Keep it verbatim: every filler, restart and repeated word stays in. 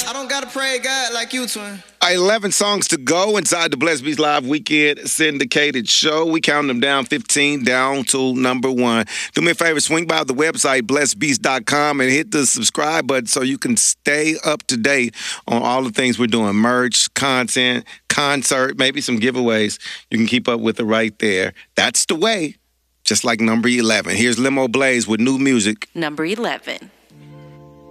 I don't gotta pray God like you, twin. eleven songs to go inside the Blessed Beats Live Weekend syndicated show. We count them down fifteen down to number one. Do me a favor, swing by the website, blessed beats dot com, and hit the subscribe button so you can stay up to date on all the things we're doing. Merch, content, concert, maybe some giveaways. You can keep up with it right there. That's the way, just like number eleven. Here's Limo Blaze with new music. Number eleven.